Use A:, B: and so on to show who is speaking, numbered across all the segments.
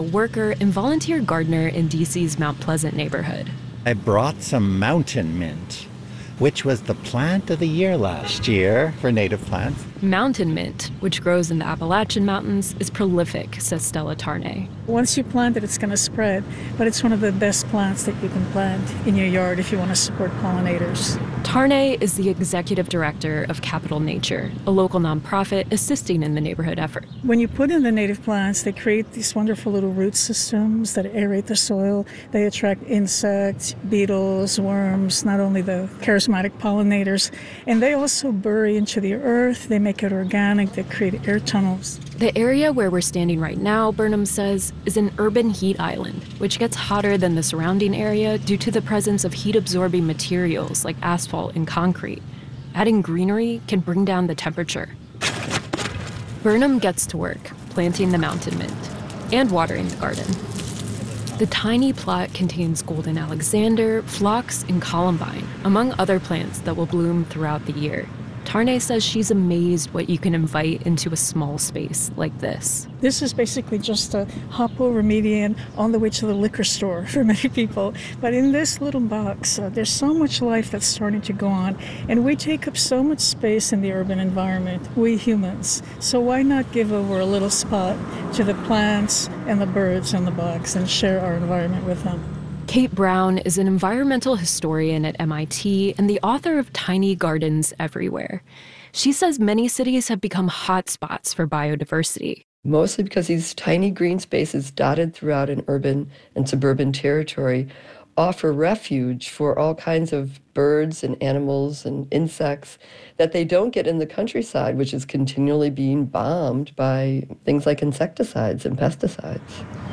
A: a worker and volunteer gardener in D.C.'s Mount Pleasant neighborhood.
B: I brought some mountain mint, which was the plant of the year last year for native plants.
A: Mountain mint, which grows in the Appalachian Mountains, is prolific, says Stella Tarnay.
C: Once you plant it, it's going to spread, but it's one of the best plants that you can plant in your yard if you want to support pollinators.
A: Tarnay is the executive director of Capital Nature, a local nonprofit assisting in the neighborhood effort.
C: When you put in the native plants, they create these wonderful little root systems that aerate the soil. They attract insects, beetles, worms, not only the charismatic pollinators, and they also bury into the earth. They make it organic. They create air tunnels.
A: The area where we're standing right now, Burnham says, is an urban heat island, which gets hotter than the surrounding area due to the presence of heat-absorbing materials like asphalt and concrete. Adding greenery can bring down the temperature. Burnham gets to work, planting the mountain mint and watering the garden. The tiny plot contains golden alexander, phlox, and columbine, among other plants that will bloom throughout the year. Tarnay says she's amazed what you can invite into a small space like this.
C: This is basically just a hop over median on the way to the liquor store for many people. But in this little box, there's so much life that's starting to go on. And we take up so much space in the urban environment, we humans. So why not give over a little spot to the plants and the birds and the bugs and share our environment with them?
A: Kate Brown is an environmental historian at MIT and the author of Tiny Gardens Everywhere. She says many cities have become hotspots for biodiversity.
D: Mostly because these tiny green spaces dotted throughout an urban and suburban territory offer refuge for all kinds of birds and animals and insects that they don't get in the countryside, which is continually being bombed by things like insecticides and pesticides.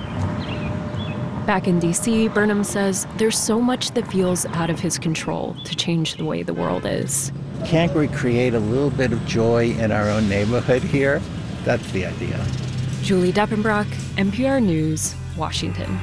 A: Back in D.C., Burnham says there's so much that feels out of his control to change the way the world is.
B: Can't we create a little bit of joy in our own neighborhood here? That's the idea.
A: Julie Deppenbrock, NPR News, Washington.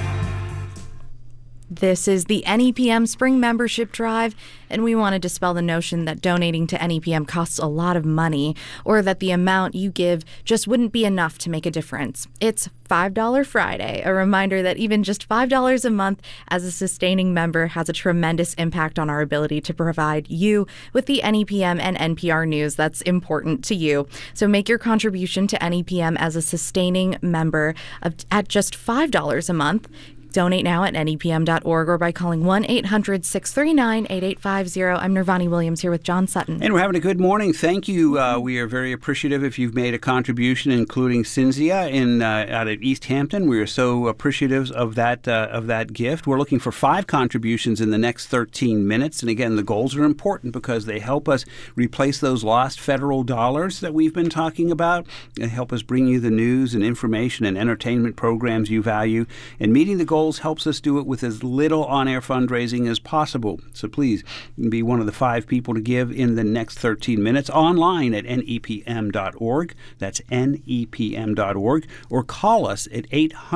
E: This is the NEPM Spring Membership Drive, and we want to dispel the notion that donating to NEPM costs a lot of money or that the amount you give just wouldn't be enough to make a difference. It's $5 Friday, a reminder that even just $5 a month as a sustaining member has a tremendous impact on our ability to provide you with the NEPM and NPR news that's important to you. So make your contribution to NEPM as a sustaining member at just $5 a month. Donate now at nepm.org or by calling 1-800-639-8850. I'm Nirvani Williams here with John Sutton.
F: And we're having a good morning. Thank you. We are very appreciative if you've made a contribution, including Cynthia out of East Hampton. We are so appreciative of that gift. We're looking for 5 contributions in the next 13 minutes. And again, the goals are important because they help us replace those lost federal dollars that we've been talking about. They help us bring you the news and information and entertainment programs you value. And meeting the goals helps us do it with as little on-air fundraising as possible. So please be one of the 5 people to give in the next 13 minutes online at nepm.org. That's nepm.org. Or call us at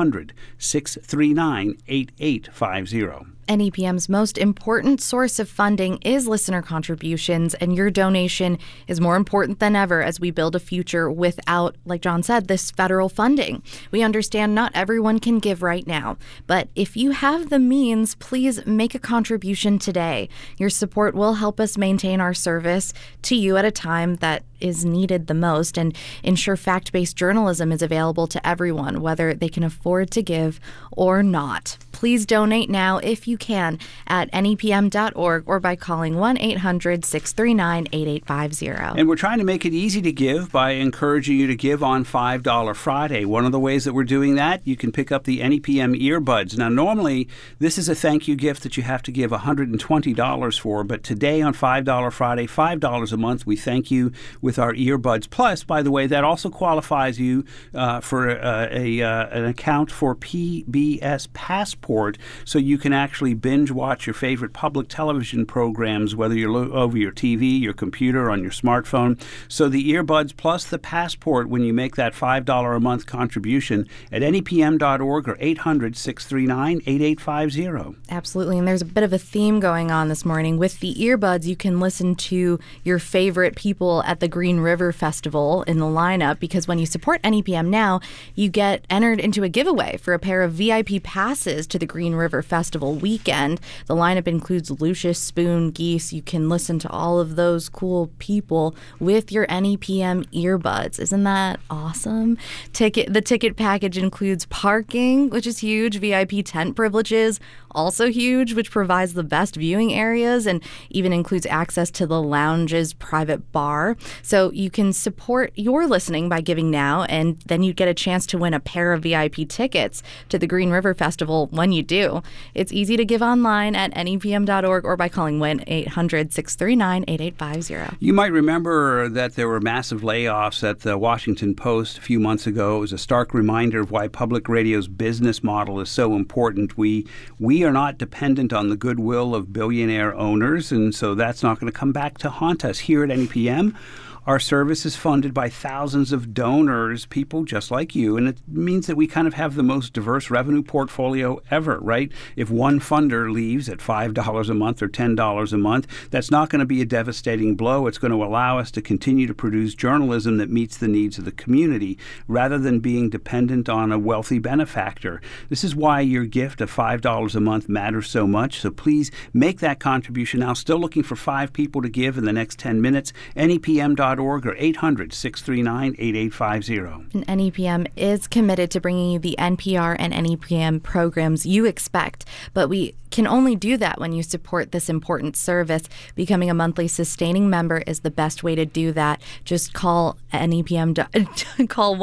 F: 800-639-8850.
E: NEPM's most important source of funding is listener contributions, and your donation is more important than ever as we build a future without, like John said, this federal funding. We understand not everyone can give right now, but if you have the means, please make a contribution today. Your support will help us maintain our service to you at a time that is needed the most and ensure fact-based journalism is available to everyone, whether they can afford to give or not. Please donate now if you can at nepm.org or by calling 1-800-639-8850.
F: And we're trying to make it easy to give by encouraging you to give on $5 Friday. One of the ways that we're doing that, you can pick up the NEPM earbuds. Now, normally, this is a thank you gift that you have to give $120 for, but today on $5 Friday, $5 a month, we thank you with our earbuds. Plus, by the way, that also qualifies you for an account for PBS Passport Passport, so you can actually binge watch your favorite public television programs, whether you're over your TV, your computer, on your smartphone. So the earbuds plus the Passport, when you make that $5 a month contribution at nepm.org or 800-639-8850.
E: Absolutely. And there's a bit of a theme going on this morning. With the earbuds, you can listen to your favorite people at the Green River Festival in the lineup, because when you support NEPM now, you get entered into a giveaway for a pair of VIP passes to the Green River Festival weekend. The lineup includes Lucius, Spoon, Geese. You can listen to all of those cool people with your NEPM earbuds. Isn't that awesome? The ticket package includes parking, which is huge, VIP tent privileges, also huge, which provides the best viewing areas and even includes access to the lounge's private bar. So you can support your listening by giving now, and then you get a chance to win a pair of VIP tickets to the Green River Festival when you do. It's easy to give online at nepm.org or by calling 1-800-639-8850.
F: You might remember that there were massive layoffs at the Washington Post a few months ago. It was a stark reminder of why public radio's business model is so important. We are not dependent on the goodwill of billionaire owners, and so that's not going to come back to haunt us. Here at NEPM, our service is funded by thousands of donors, people just like you, and it means that we kind of have the most diverse revenue portfolio ever, right? If one funder leaves at $5 a month or $10 a month, that's not going to be a devastating blow. It's going to allow us to continue to produce journalism that meets the needs of the community rather than being dependent on a wealthy benefactor. This is why your gift of $5 a month matters so much, so please make that contribution now. Still looking for 5 people to give in the next 10 minutes. NEPM.org or 800-639-8850.
E: And NEPM is committed to bringing you the NPR and NEPM programs you expect, but we can only do that when you support this important service. Becoming a monthly sustaining member is the best way to do that. Just call NEPM, call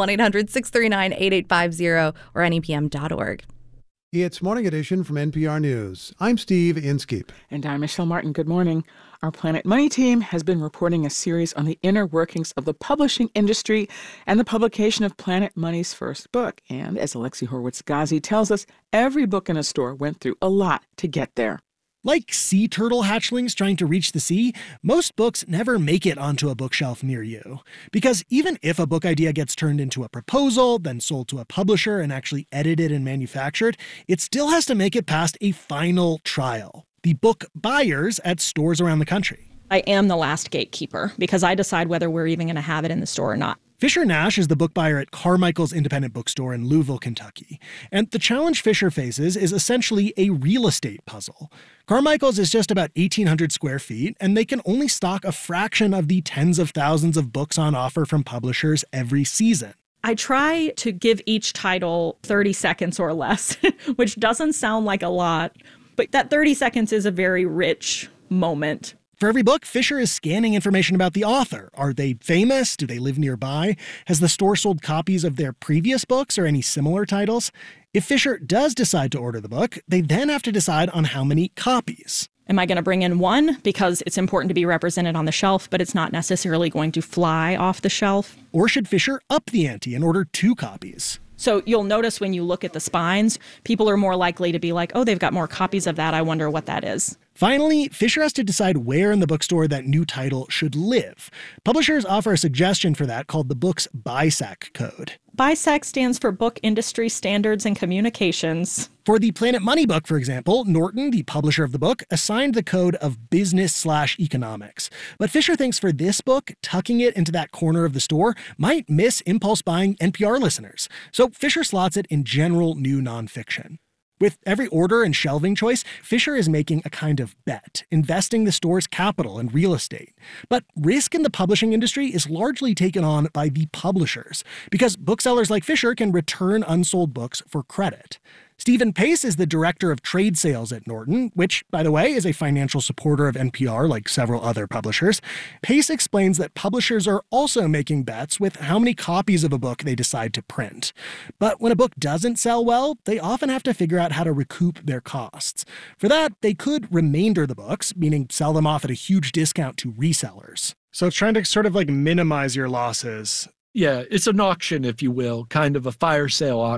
E: 1-800-639-8850 or NEPM.org.
G: It's Morning Edition from NPR News. I'm Steve Inskeep.
H: And I'm Michelle Martin. Good morning. Our Planet Money team has been reporting a series on the inner workings of the publishing industry and the publication of Planet Money's first book. And as Alexi Horowitz-Ghazi tells us, every book in a store went through a lot to get there.
I: Like sea turtle hatchlings trying to reach the sea, most books never make it onto a bookshelf near you. Because even if a book idea gets turned into a proposal, then sold to a publisher and actually edited and manufactured, it still has to make it past a final trial. The book buyers at stores around the country.
J: I am the last gatekeeper because I decide whether we're even going to have it in the store or not.
I: Fisher Nash is the book buyer at Carmichael's Independent Bookstore in Louisville, Kentucky. And the challenge Fisher faces is essentially a real estate puzzle. Carmichael's is just about 1,800 square feet, and they can only stock a fraction of the tens of thousands of books on offer from publishers every season.
J: I try to give each title 30 seconds or less, which doesn't sound like a lot, but that 30 seconds is a very rich moment.
I: For every book, Fisher is scanning information about the author. Are they famous? Do they live nearby? Has the store sold copies of their previous books or any similar titles? If Fisher does decide to order the book, they then have to decide on how many copies.
J: Am I going to bring in one because it's important to be represented on the shelf, but it's not necessarily going to fly off the shelf?
I: Or should Fisher up the ante and order 2 copies?
J: So you'll notice when you look at the spines, people are more likely to be like, oh, they've got more copies of that. I wonder what that is.
I: Finally, Fisher has to decide where in the bookstore that new title should live. Publishers offer a suggestion for that called the book's BISAC code.
J: BISAC stands for Book Industry Standards and Communications.
I: For the Planet Money book, for example, Norton, the publisher of the book, assigned the code of business/economics. But Fisher thinks for this book, tucking it into that corner of the store might miss impulse buying NPR listeners. So Fisher slots it in general new nonfiction. With every order and shelving choice, Fisher is making a kind of bet, investing the store's capital and real estate. But risk in the publishing industry is largely taken on by the publishers, because booksellers like Fisher can return unsold books for credit. Stephen Pace is the director of trade sales at Norton, which, by the way, is a financial supporter of NPR like several other publishers. Pace explains that publishers are also making bets with how many copies of a book they decide to print. But when a book doesn't sell well, they often have to figure out how to recoup their costs. For that, they could remainder the books, meaning sell them off at a huge discount to resellers.
K: So it's trying to sort of like minimize your losses.
L: Yeah, it's an auction, if you will, kind of a fire sale auction.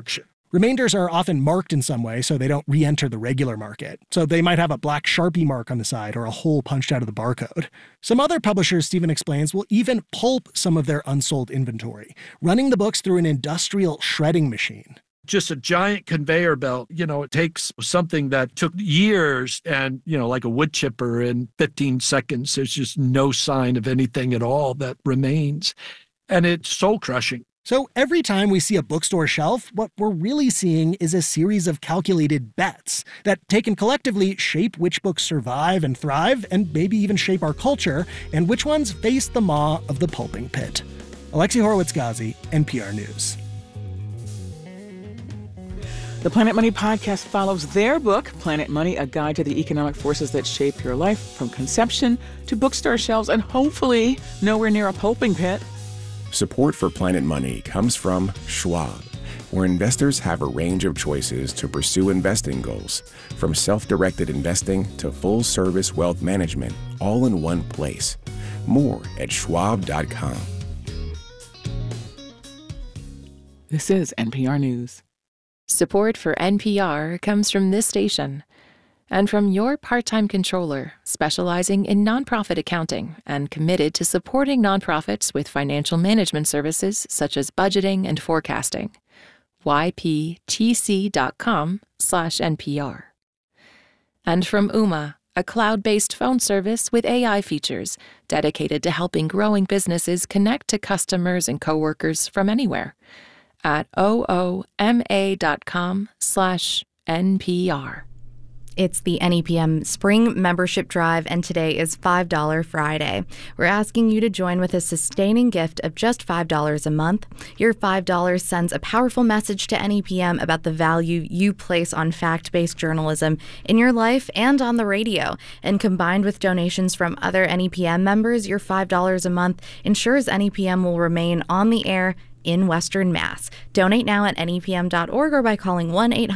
I: Remainders are often marked in some way so they don't re-enter the regular market. So they might have a black Sharpie mark on the side or a hole punched out of the barcode. Some other publishers, Stephen explains, will even pulp some of their unsold inventory, running the books through an industrial shredding machine.
K: Just a giant conveyor belt. It takes something that took years and, like a wood chipper, in 15 seconds, there's just no sign of anything at all that remains. And it's soul crushing.
I: So every time we see a bookstore shelf, what we're really seeing is a series of calculated bets that, taken collectively, shape which books survive and thrive, and maybe even shape our culture, and which ones face the maw of the pulping pit. Alexi Horowitz-Ghazi, NPR News.
H: The Planet Money podcast follows their book, Planet Money, A Guide to the Economic Forces That Shape Your Life, from conception to bookstore shelves and hopefully nowhere near a pulping pit.
L: Support for Planet Money comes from Schwab, where investors have a range of choices to pursue investing goals, from self-directed investing to full-service wealth management, all in one place. More at schwab.com.
H: This is NPR News.
A: Support for NPR comes from this station and from your part-time controller, specializing in nonprofit accounting and committed to supporting nonprofits with financial management services such as budgeting and forecasting. yptc.com/NPR. And from Ooma, a cloud-based phone service with AI features dedicated to helping growing businesses connect to customers and coworkers from anywhere at ooma.com/NPR.
E: It's the NEPM Spring Membership Drive, and today is $5 Friday. We're asking you to join with a sustaining gift of just $5 a month. Your $5 sends a powerful message to NEPM about the value you place on fact-based journalism in your life and on the radio. And combined with donations from other NEPM members, your $5 a month ensures NEPM will remain on the air in Western Mass. Donate now at nepm.org or by calling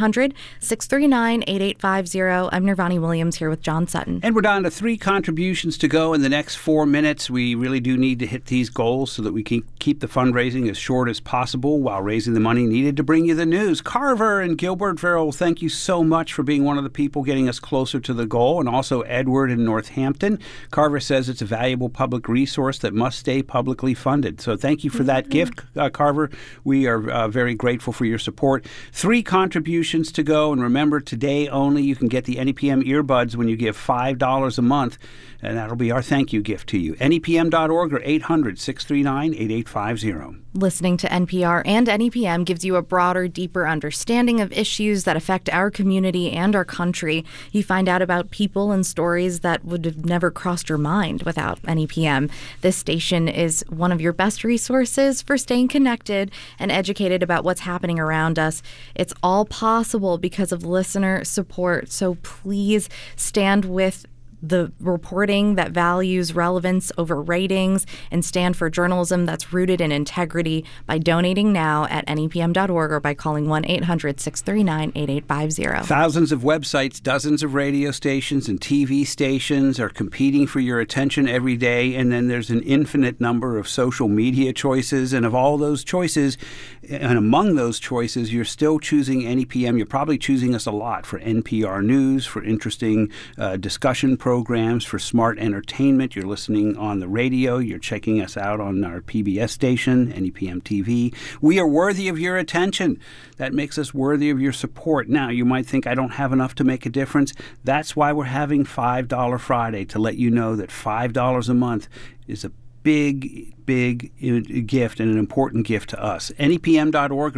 E: 1-800-639-8850. I'm Nirvani Williams here with John Sutton.
F: And we're down to 3 contributions to go in the next 4 minutes. We really do need to hit these goals so that we can keep the fundraising as short as possible while raising the money needed to bring you the news. Carver and Gilbertville, thank you so much for being one of the people getting us closer to the goal, and also Edward in Northampton. Carver says it's a valuable public resource that must stay publicly funded. So thank you for that gift, Carver. We are very grateful for your support. 3 contributions to go. And remember, today only, you can get the NEPM earbuds when you give $5 a month. And that'll be our thank you gift to you. NEPM.org or 800-639-8850.
E: Listening to NPR and NEPM gives you a broader, deeper understanding of issues that affect our community and our country. You find out about people and stories that would have never crossed your mind without NEPM. This station is one of your best resources for staying connected and educated about what's happening around us. It's all possible because of listener support. So please stand with the reporting that values relevance over ratings and stand for journalism that's rooted in integrity by donating now at nepm.org or by calling 1-800-639-8850.
F: Thousands of websites, dozens of radio stations and TV stations are competing for your attention every day, and then there's an infinite number of social media choices, and of all those choices, and among those choices, you're still choosing NEPM. You're probably choosing us a lot for NPR News, for interesting discussion programs, for smart entertainment. You're listening on the radio. You're checking us out on our PBS station, NEPM TV. We are worthy of your attention. That makes us worthy of your support. Now, you might think I don't have enough to make a difference. That's why we're having $5 Friday, to let you know that $5 a month is a big gift and an important gift to us. NEPM.org or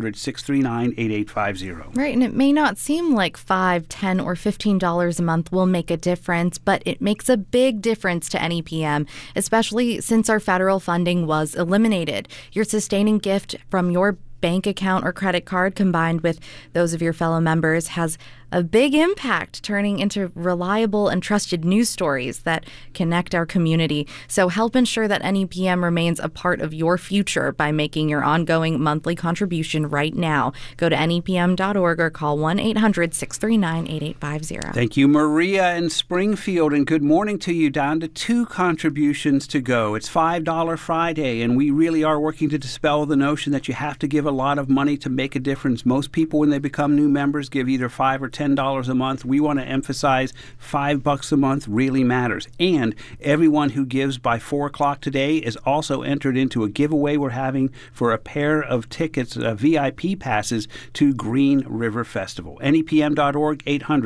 F: 800-639-8850.
E: Right, and it may not seem like $5, $10, or $15 a month will make a difference, but it makes a big difference to NEPM, especially since our federal funding was eliminated. Your sustaining gift from your bank account or credit card, combined with those of your fellow members, has a big impact, turning into reliable and trusted news stories that connect our community. So help ensure that NEPM remains a part of your future by making your ongoing monthly contribution right now. Go to NEPM.org or call 1-800-639-8850.
F: Thank you, Maria in Springfield, and good morning to you. Down to 2 contributions to go. It's $5 Friday, and we really are working to dispel the notion that you have to give a lot of money to make a difference. Most people, when they become new members, give either $5 or $10 a month. We want to emphasize $5 a month really matters. And everyone who gives by 4 o'clock today is also entered into a giveaway we're having for a pair of tickets, VIP passes to Green River Festival. NEPM.org,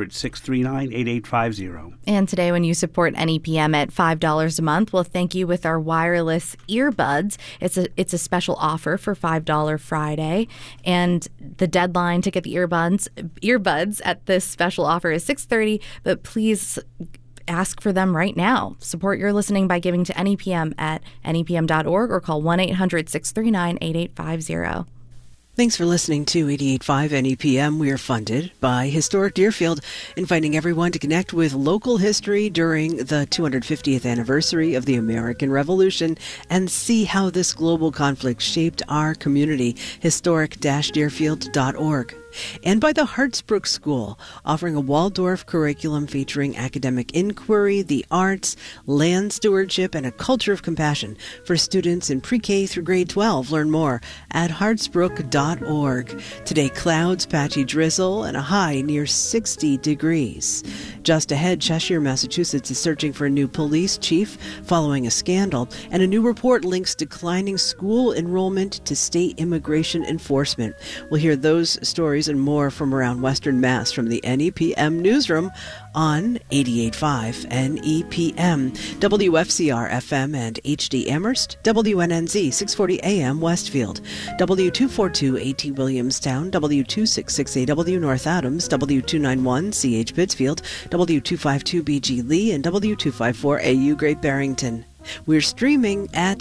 F: 800-639-8850.
E: And today, when you support NEPM at $5 a month, we'll thank you with our wireless earbuds. It's a special offer for $5 Friday, and the deadline to get the earbuds at this special offer is 6:30. But please ask for them right now. Support your listening by giving to NEPM at NEPM.org or call 1-800-639-8850.
M: Thanks for listening to 88.5 NEPM. We are funded by Historic Deerfield, inviting everyone to connect with local history during the 250th anniversary of the American Revolution and see how this global conflict shaped our community. Historic-deerfield.org. And by the Hartsbrook School, offering a Waldorf curriculum featuring academic inquiry, the arts, land stewardship, and a culture of compassion for students in pre-K through grade 12. Learn more at hartsbrook.org. Today, clouds, patchy drizzle, and a high near 60 degrees. Just ahead, Cheshire, Massachusetts is searching for a new police chief following a scandal, and a new report links declining school enrollment to state immigration enforcement. We'll hear those stories and more from around Western Mass from the NEPM newsroom on 88.5 NEPM, WFCR FM and HD Amherst, WNNZ 640 AM Westfield, W242 AT Williamstown, W266AW North Adams, W291 CH Pittsfield, W252 BG Lee, and W254 AU Great Barrington. We're streaming at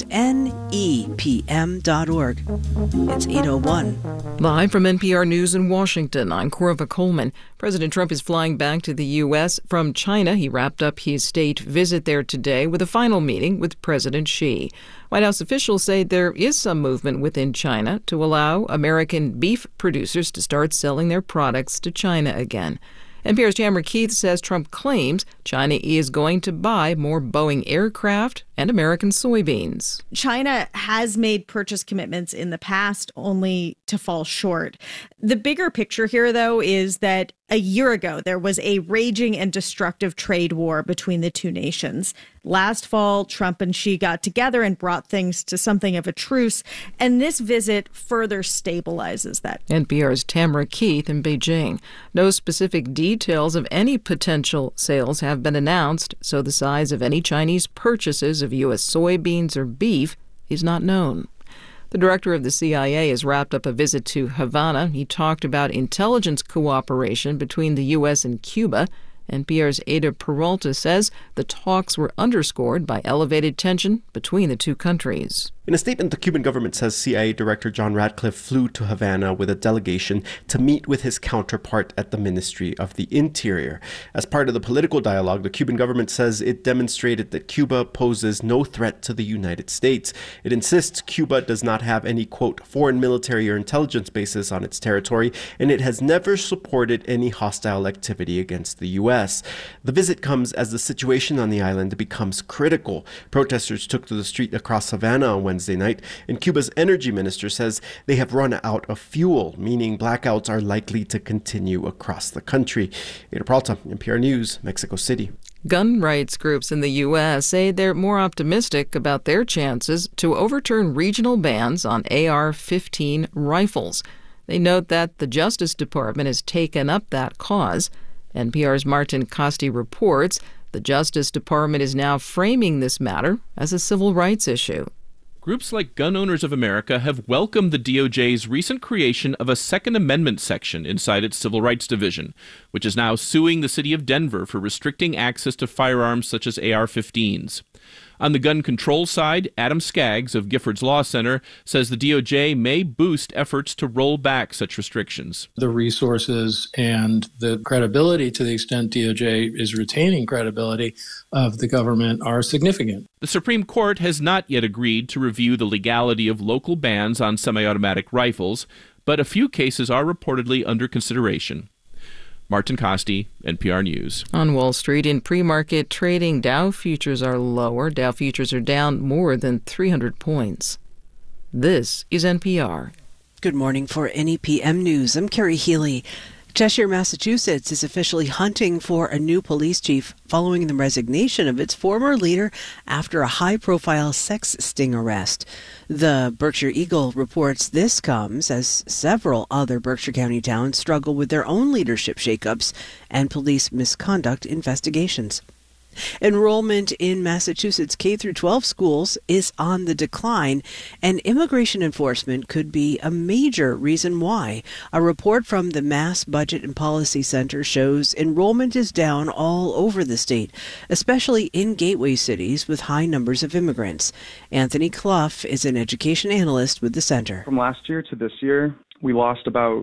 M: NEPM.org. It's 8:01.
N: Live from NPR News in Washington, I'm Corva Coleman. President Trump is flying back to the U.S. from China. He wrapped up his state visit there today with a final meeting with President Xi. White House officials say there is some movement within China to allow American beef producers to start selling their products to China again. NPR's Tamara Keith says Trump claims China is going to buy more Boeing aircraft and American soybeans.
O: China has made purchase commitments in the past, only to fall short. The bigger picture here, though, is that a year ago, there was a raging and destructive trade war between the two nations. Last fall, Trump and Xi got together and brought things to something of a truce, and this visit further stabilizes that.
N: NPR's Tamara Keith in Beijing. No specific details of any potential sales have been announced, so the size of any Chinese purchases of U.S. soybeans or beef is not known. The director of the CIA has wrapped up a visit to Havana. He talked about intelligence cooperation between the U.S. and Cuba. NPR's Ada Peralta says the talks were underscored by elevated tension between the two countries.
P: In a statement, the Cuban government says CIA Director John Ratcliffe flew to Havana with a delegation to meet with his counterpart at the Ministry of the Interior. As part of the political dialogue, the Cuban government says it demonstrated that Cuba poses no threat to the United States. It insists Cuba does not have any, quote, foreign military or intelligence bases on its territory, and it has never supported any hostile activity against the U.S. The visit comes as the situation on the island becomes critical. Protesters took to the street across Havana on Wednesday night, and Cuba's energy minister says they have run out of fuel, meaning blackouts are likely to continue across the country. Ada Peralta, NPR News, Mexico City.
N: Gun rights groups in the U.S. say they're more optimistic about their chances to overturn regional bans on AR-15 rifles. They note that the Justice Department has taken up that cause. NPR's Martin Costi reports the Justice Department is now framing this matter as a civil rights issue.
Q: Groups like Gun Owners of America have welcomed the DOJ's recent creation of a Second Amendment section inside its Civil Rights Division, which is now suing the city of Denver for restricting access to firearms such as AR-15s. On the gun control side, Adam Skaggs of Giffords Law Center says the DOJ may boost efforts to roll back such restrictions.
R: The resources and the credibility, to the extent DOJ is retaining credibility of the government, are significant.
Q: The Supreme Court has not yet agreed to review the legality of local bans on semi-automatic rifles, but a few cases are reportedly under consideration. Martin Costi, NPR News.
N: On Wall Street, in pre-market trading, Dow futures are lower. Dow futures are down more than 300 points. This is NPR.
M: Good morning for NEPM News. I'm Carrie Healy. Cheshire, Massachusetts is officially hunting for a new police chief following the resignation of its former leader after a high-profile sex sting arrest. The Berkshire Eagle reports this comes as several other Berkshire County towns struggle with their own leadership shakeups and police misconduct investigations. Enrollment in Massachusetts K-12 schools is on the decline, and immigration enforcement could be a major reason why. A report from the Mass Budget and Policy Center shows enrollment is down all over the state, especially in gateway cities with high numbers of immigrants. Anthony Clough is an education analyst with the center.
S: From last year to this year, we lost about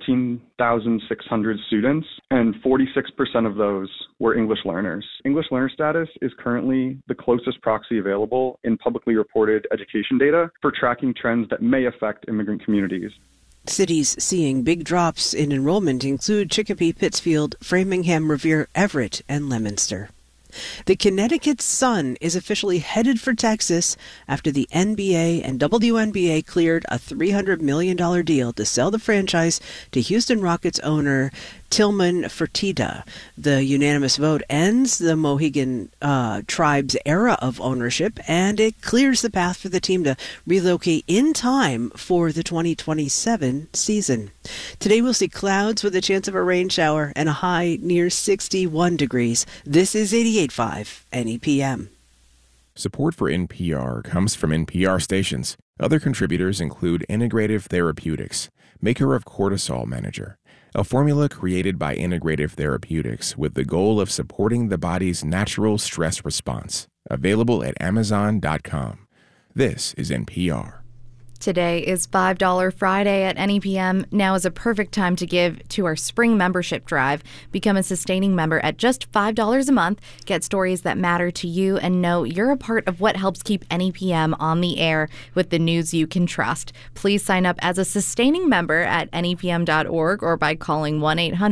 S: 14,600 students, and 46% of those were English learners. English learner status is currently the closest proxy available in publicly reported education data for tracking trends that may affect immigrant communities.
M: Cities seeing big drops in enrollment include Chicopee, Pittsfield, Framingham, Revere, Everett, and Leominster. The Connecticut Sun is officially headed for Texas after the NBA and WNBA cleared a $300 million deal to sell the franchise to Houston Rockets owner Tillman Fertitta. The unanimous vote ends the Mohegan tribe's era of ownership, and it clears the path for the team to relocate in time for the 2027 season. Today we'll see clouds with a chance of a rain shower and a high near 61 degrees. This is 88.5 NEPM.
L: Support for NPR comes from NPR stations. Other contributors include Integrative Therapeutics, maker of Cortisol Manager, a formula created by Integrative Therapeutics with the goal of supporting the body's natural stress response. Available at Amazon.com. This is NPR.
E: Today is $5 Friday at NEPM. Now is a perfect time to give to our spring membership drive. Become a sustaining member at just $5 a month. Get stories that matter to you and know you're a part of what helps keep NEPM on the air with the news you can trust. Please sign up as a sustaining member at NEPM.org or by calling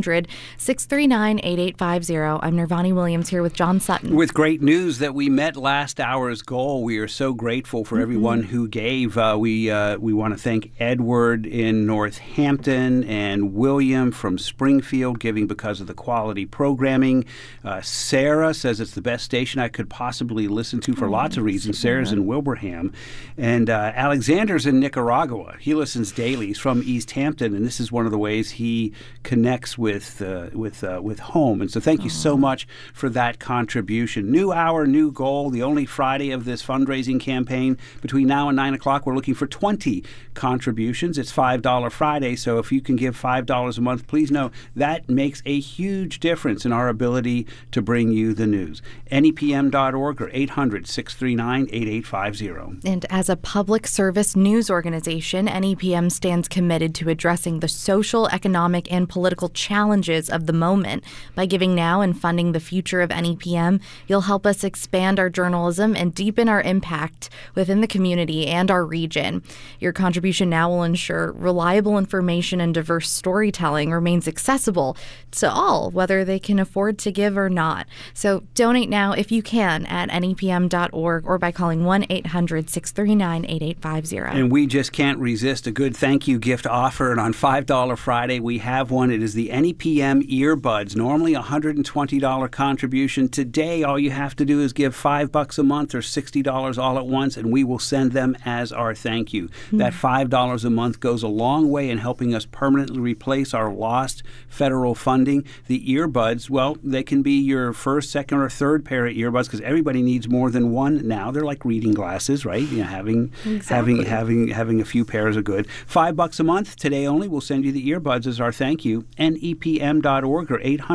E: 1-800-639-8850. I'm Nirvani Williams here with John Sutton.
F: With great news that we met last hour's goal. We are so grateful for everyone who gave. We want to thank Edward in Northampton and William from Springfield giving because of the quality programming. Sarah says it's the best station I could possibly listen to for lots of reasons. Sarah's in Wilbraham. And Alexander's in Nicaragua. He listens daily. He's from East Hampton, and this is one of the ways he connects with home. And so thank you so much for that contribution. New hour, new goal. The only Friday of this fundraising campaign. Between now and 9 o'clock, we're looking for 20 contributions. It's $5 Friday, so if you can give $5 a month, please know that makes a huge difference in our ability to bring you the news. NEPM.org or 800-639-8850.
E: And as a public service news organization, NEPM stands committed to addressing the social, economic, and political challenges of the moment. By giving now and funding the future of NEPM, you'll help us expand our journalism and deepen our impact within the community and our region. Your contribution now will ensure reliable information and diverse storytelling remains accessible to all, whether they can afford to give or not. So donate now if you can at NEPM.org or by calling 1-800-639-8850.
F: And we just can't resist a good thank you gift offer. And on $5 Friday, we have one. It is the NEPM earbuds, normally a $120 contribution. Today, all you have to do is give $5 a month or $60 all at once, and we will send them as our thank you. you. That $5 a month goes a long way in helping us permanently replace our lost federal funding. The earbuds, well, they can be your first, second, or third pair of earbuds because everybody needs more than one now. They're like reading glasses, right? You know, having a few pairs are good. $5 a month today only. We'll send you the earbuds as our thank you. NEPM.org or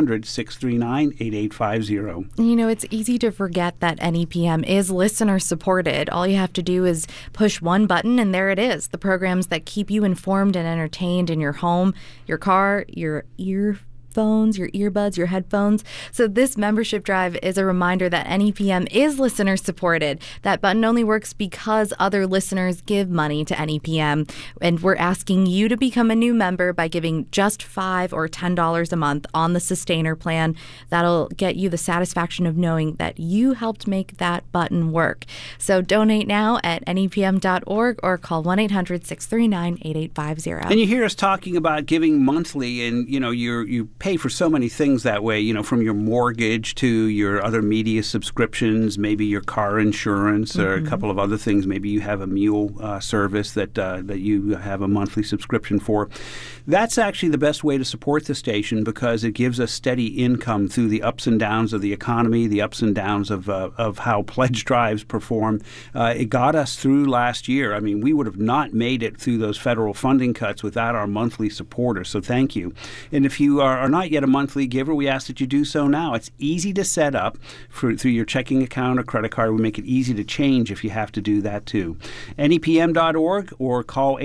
F: 800-639-8850.
E: You know, it's easy to forget that NEPM is listener supported. All you have to do is push one button and there it is. The programs that keep you informed and entertained in your home, your car, your earphones, your earbuds, your headphones. So this membership drive is a reminder that NEPM is listener supported. That button only works because other listeners give money to NEPM. And we're asking you to become a new member by giving just $5 or $10 a month on the Sustainer plan. That'll get you the satisfaction of knowing that you helped make that button work. So donate now at NEPM.org or call 1-800-639-8850.
F: And you hear us talking about giving monthly, and you pay for so many things that way, from your mortgage to your other media subscriptions, maybe your car insurance or a couple of other things. Maybe you have a mule service that you have a monthly subscription for. That's actually the best way to support the station because it gives us steady income through the ups and downs of the economy, the ups and downs of how pledge drives perform. It got us through last year. I mean, we would have not made it through those federal funding cuts without our monthly supporters. So thank you. And if you are not yet a monthly giver, we ask that you do so now. It's easy to set up through your checking account or credit card. We make it easy to change if you have to do that too. NEPM.org or call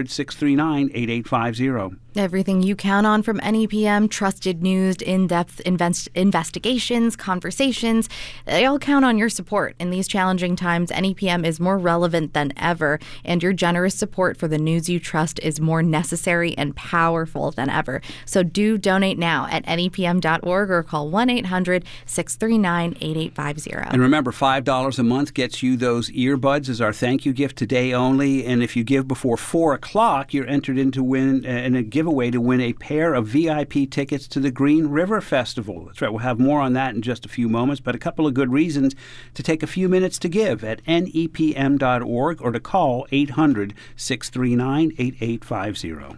F: 800-639-8850.
E: Everything you count on from NEPM, trusted news, in-depth investigations, conversations, they all count on your support. In these challenging times, NEPM is more relevant than ever, and your generous support for the news you trust is more necessary and powerful than ever. So do donate now at NEPM.org or call 1-800-639-8850.
F: And remember, $5 a month gets you those earbuds as our thank you gift today only. And if you give before 4 o'clock, you're entered into win in a giveaway to win a pair of VIP tickets to the Green River Festival. That's right. We'll have more on that in just a few moments, but a couple of good reasons to take a few minutes to give at NEPM.org or to call 800-639-8850.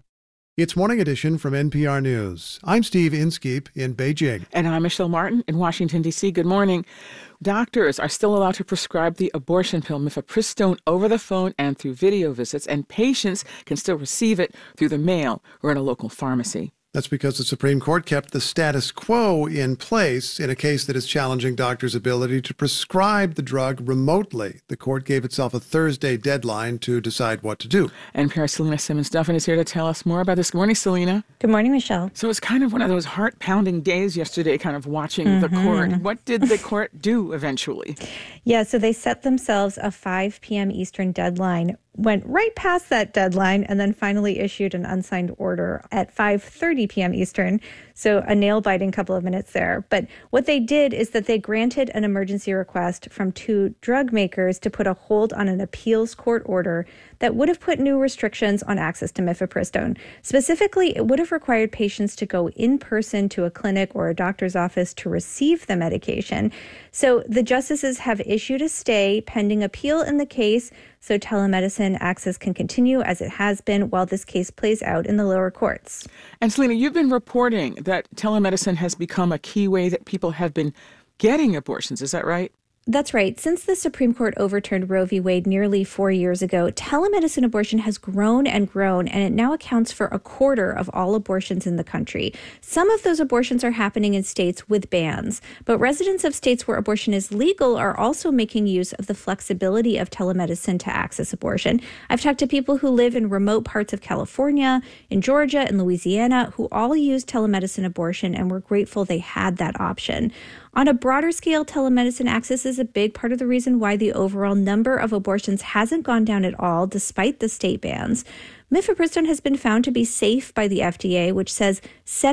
G: It's Morning Edition from NPR News. I'm Steve Inskeep in Beijing.
H: And I'm Michelle Martin in Washington, D.C. Good morning. Doctors are still allowed to prescribe the abortion pill mifepristone over the phone and through video visits, and patients can still receive it through the mail or at a local pharmacy.
G: That's because the Supreme Court kept the status quo in place in a case that is challenging doctors' ability to prescribe the drug remotely. The court gave itself a Thursday deadline to decide what to do.
H: NPR's Selena Simmons-Duffin is here to tell us more about this. Good morning, Selena.
T: Good morning, Michelle.
H: So it's kind of one of those heart-pounding days yesterday, kind of watching the court. What did the court do eventually?
T: Yeah, so they set themselves a 5 p.m. Eastern deadline, went right past that deadline, and then finally issued an unsigned order at 5:30 p.m. Eastern. So a nail-biting couple of minutes there. But what they did is that they granted an emergency request from 2 drug makers to put a hold on an appeals court order that would have put new restrictions on access to mifepristone. Specifically, it would have required patients to go in person to a clinic or a doctor's office to receive the medication. So the justices have issued a stay pending appeal in the case, so telemedicine access can continue as it has been while this case plays out in the lower courts.
H: And Selena, you've been reporting that telemedicine has become a key way that people have been getting abortions. Is that right?
T: That's right. Since the Supreme Court overturned Roe v. Wade nearly 4 years ago, telemedicine abortion has grown, and it now accounts for a quarter of all abortions in the country. Some of those abortions are happening in states with bans, but residents of states where abortion is legal are also making use of the flexibility of telemedicine to access abortion. I've talked to people who live in remote parts of California, in Georgia, and Louisiana, who all use telemedicine abortion and were grateful they had that option. On a broader scale, telemedicine access is a big part of the reason why the overall number of abortions hasn't gone down at all, despite the state bans. Mifepristone has been found to be safe by the FDA, which says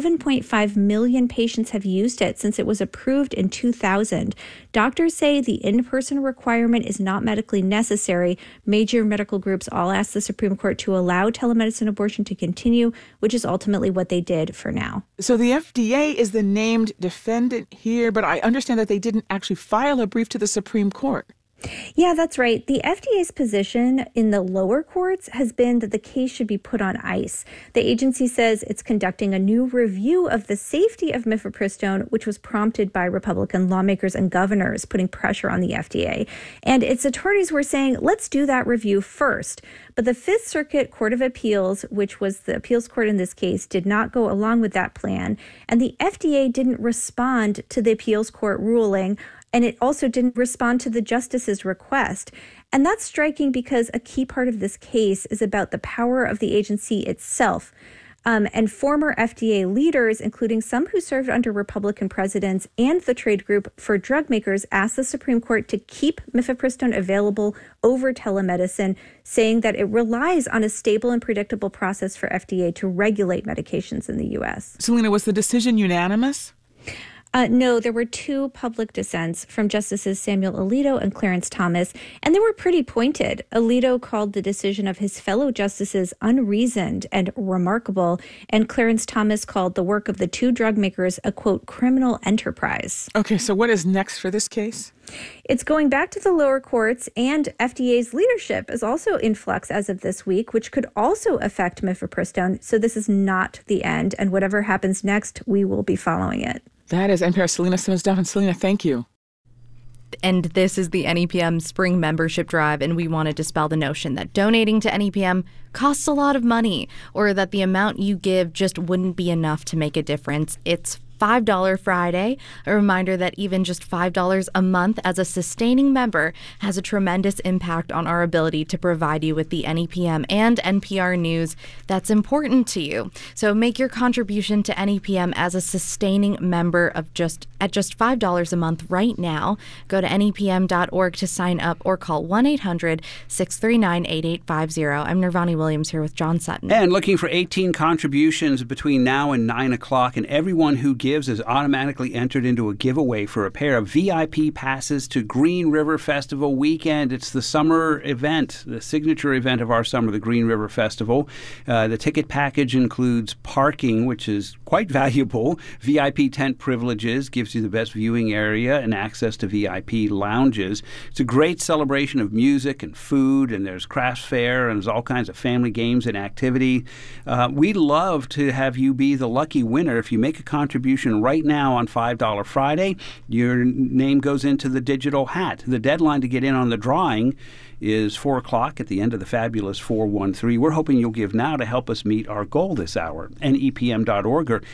T: 7.5 million patients have used it since it was approved in 2000. Doctors say the in-person requirement is not medically necessary. Major medical groups all asked the Supreme Court to allow telemedicine abortion to continue, which is ultimately what they did for now.
H: So the FDA is the named defendant here, but I understand that they didn't actually file a brief to the Supreme Court.
T: Yeah, that's right. The FDA's position in the lower courts has been that the case should be put on ice. The agency says it's conducting a new review of the safety of mifepristone, which was prompted by Republican lawmakers and governors putting pressure on the FDA. And its attorneys were saying, let's do that review first. But the Fifth Circuit Court of Appeals, which was the appeals court in this case, did not go along with that plan. And the FDA didn't respond to the appeals court ruling. And it also didn't respond to the justice's request. And that's striking because a key part of this case is about the power of the agency itself. And former FDA leaders, including some who served under Republican presidents and the trade group for drug makers, asked the Supreme Court to keep mifepristone available over telemedicine, saying that it relies on a stable and predictable process for FDA to regulate medications in the U.S.
H: Selena, was the decision unanimous?
T: No, there were two public dissents from Justices Samuel Alito and Clarence Thomas, and they were pretty pointed. Alito called the decision of his fellow justices unreasoned and remarkable, and Clarence Thomas called the work of the two drug makers a, quote, criminal enterprise.
H: Okay, so what is next for this case?
T: It's going back to the lower courts, and FDA's leadership is also in flux as of this week, which could also affect mifepristone. So this is not the end, and whatever happens next, we will be following it.
H: That is NPR's Selena Simmons-Duffin. Selena, thank you.
E: And this is the NEPM Spring Membership Drive, and we want to dispel the notion that donating to NEPM costs a lot of money, or that the amount you give just wouldn't be enough to make a difference. It's $5 Friday, a reminder that even just $5 a month as a sustaining member has a tremendous impact on our ability to provide you with the NEPM and NPR news that's important to you. So make your contribution to NEPM as a sustaining member of just $5 a month right now. Go to nepm.org to sign up or call 1-800-639-8850. I'm Nirvani Williams here with John Sutton.
F: And looking for 18 contributions between now and 9 o'clock, and everyone who gives is automatically entered into a giveaway for a pair of VIP passes to Green River Festival weekend. It's the summer event, the signature event of our summer, the Green River Festival. The ticket package includes parking, which is quite valuable, VIP tent privileges, gives you the best viewing area, and access to VIP lounges. It's a great celebration of music and food, and there's crafts fair, and there's all kinds of family games and activity. We'd love to have you be the lucky winner. If you make a contribution right now on $5 Friday, your name goes into the digital hat. The deadline to get in on the drawing is 4 o'clock at the end of the fabulous 413. We're hoping you'll give now to help us meet our goal this hour. NEPM.org or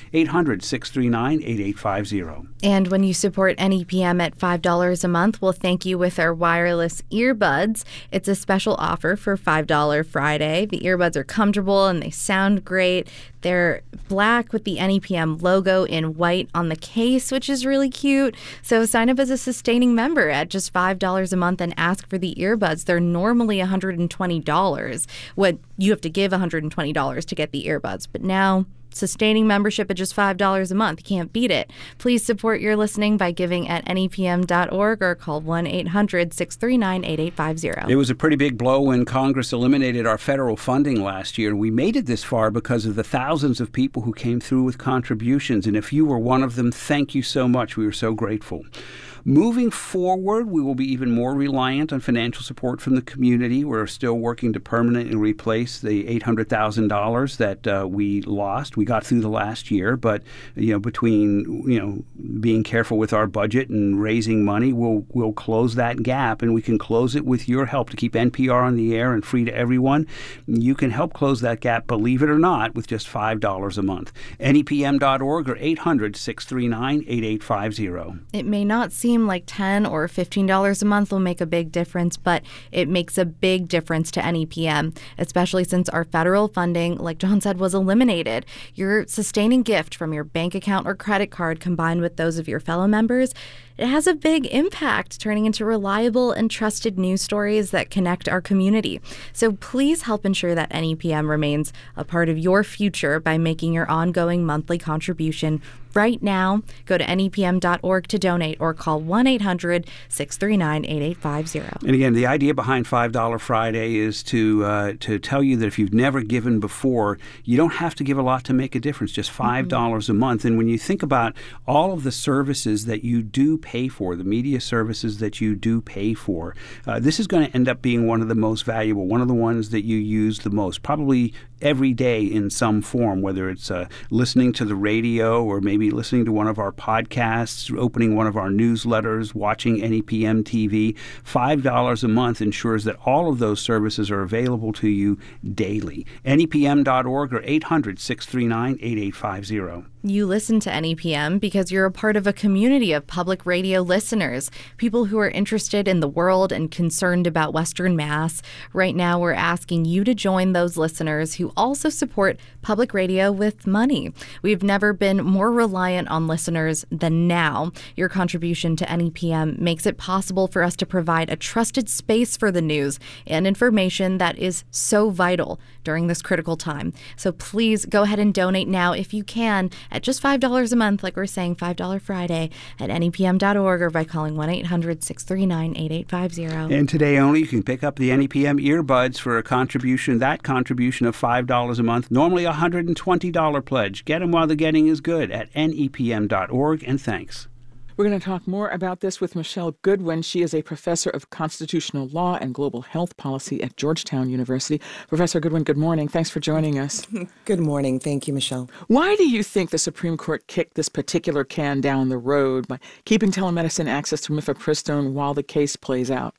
F: 800-639-8850.
E: And when you support NEPM at $5 a month, we'll thank you with our wireless earbuds. It's a special offer for $5 Friday. The earbuds are comfortable and they sound great. They're black with the NEPM logo in white on the case, which is really cute. So sign up as a sustaining member at just $5 a month and ask for the earbuds. They're normally $120. What you have to give $120 to get the earbuds, but now sustaining membership at just $5 a month. You can't beat it. Please support your listening by giving at nepm.org or call 1-800-639-8850.
F: It was a pretty big blow when Congress eliminated our federal funding last year. We made it this far because of the thousands of people who came through with contributions. And if you were one of them, thank you so much. We were so grateful. Moving forward, we will be even more reliant on financial support from the community. We're still working to permanently replace the $800,000 that we lost. We got through the last year, but between being careful with our budget and raising money, we'll close that gap, and we can close it with your help to keep NPR on the air and free to everyone. You can help close that gap, believe it or not, with just $5 a month. NEPM.org or 800-639-8850.
E: It may not seem like $10 or $15 a month will make a big difference, but it makes a big difference to NEPM, especially since our federal funding, like John said, was eliminated. Your sustaining gift from your bank account or credit card combined with those of your fellow members, it has a big impact, turning into reliable and trusted news stories that connect our community. So please help ensure that NEPM remains a part of your future by making your ongoing monthly contribution right now. Go to nepm.org to donate or call 1-800-639-8850.
F: And again, the idea behind $5 Friday is to tell you that if you've never given before, you don't have to give a lot to make a difference, just $5 a month. And when you think about all of the services that you do pay for, the media services that you do pay for, this is going to end up being one of the most valuable, one of the ones that you use the most, probably every day in some form, whether it's listening to the radio or maybe listening to one of our podcasts, opening one of our newsletters, watching NEPM TV. $5 a month ensures that all of those services are available to you daily. NEPM.org or 800-639-8850.
E: You listen to NEPM because you're a part of a community of public radio listeners, people who are interested in the world and concerned about Western Mass. Right now, we're asking you to join those listeners who also support public radio with money. We've never been more reliant on listeners than now. Your contribution to NEPM makes it possible for us to provide a trusted space for the news and information that is so vital during this critical time. So please go ahead and donate now if you can at just $5 a month, like we're saying, $5 Friday at NEPM.org or by calling 1-800-639-8850.
F: And today only, you can pick up the NEPM earbuds for a contribution, that contribution of $5 a month, normally a $120 pledge. Get them while the getting is good at NEPM.org, and thanks.
H: We're going to talk more about this with Michelle Goodwin. She is a professor of constitutional law and global health policy at Georgetown University. Professor Goodwin, good morning. Thanks for joining us.
U: Good morning. Thank you, Michelle.
H: Why do you think the Supreme Court kicked this particular can down the road by keeping telemedicine access to mifepristone while the case plays out?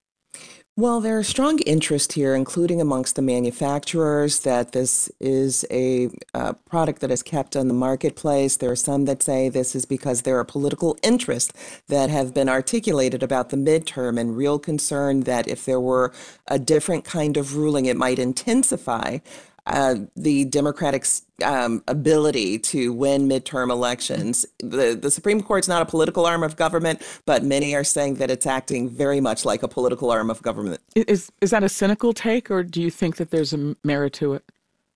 U: Well, there are strong interest here, including amongst the manufacturers, that this is a product that is kept on the marketplace. There are some that say this is because there are political interests that have been articulated about the midterm and real concern that if there were a different kind of ruling, it might intensify the Democratic ability to win midterm elections. The Supreme Court's not a political arm of government, but many are saying that it's acting very much like a political arm of government.
H: Is that a cynical take, or do you think that there's a merit to it?